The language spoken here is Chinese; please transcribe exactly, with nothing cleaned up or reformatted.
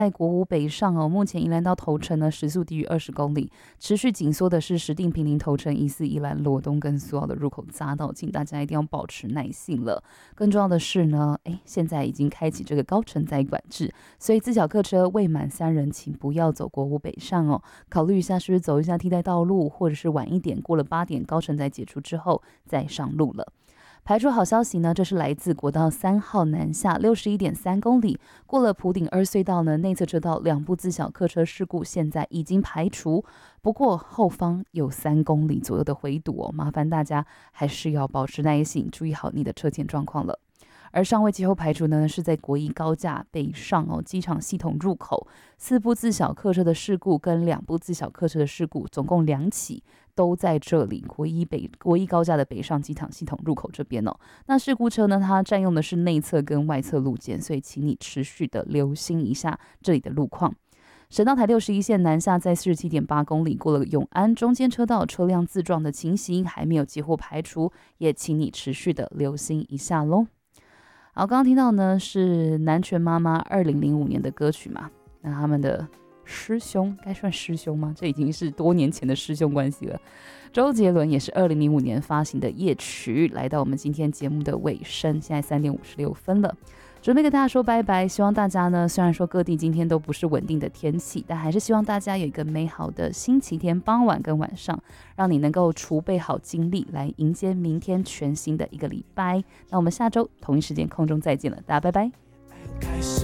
在国五北上哦，目前宜兰到头城呢时速低于二十公里，持续紧缩的是石碇坪林头城疑似宜兰罗东跟苏澳的入口匝道，请大家一定要保持耐性了。更重要的是呢，哎，现在已经开启这个高承载管制，所以自小客车未满三人请不要走国五北上哦，考虑一下是不是走一下替代道路，或者是晚一点过了八点高承载解除之后再上路了。排除好消息呢，这是来自国道三号南下六十一点三公里，过了埔顶二隧道呢，内侧车道两部自小客车事故现在已经排除，不过后方有三公里左右的回堵哦，麻烦大家还是要保持耐心，注意好你的车前状况了。而尚未节后排除呢，是在国一高架北上哦机场系统入口，四部自小客车的事故跟两部自小客车的事故，总共两起，都在这里国一北国一高架的北上机场系统入口这边哦。那事故车呢，它占用的是内侧跟外侧路肩，所以请你持续的留心一下这里的路况。省道台六十一线南下在四十七点八公里，过了永安中间车道车辆自撞的情形还没有节后排除，也请你持续的留心一下咯。好，刚刚听到呢是南拳妈妈二零零五年的歌曲嘛，那他们的师兄该算师兄吗？这已经是多年前的师兄关系了。周杰伦也是二零零五年发行的夜曲，来到我们今天节目的尾声，现在三点五十六分了。准备跟大家说拜拜，希望大家呢，虽然说各地今天都不是稳定的天气，但还是希望大家有一个美好的星期天傍晚跟晚上，让你能够储备好精力来迎接明天全新的一个礼拜。那我们下周同一时间空中再见了，大家拜拜。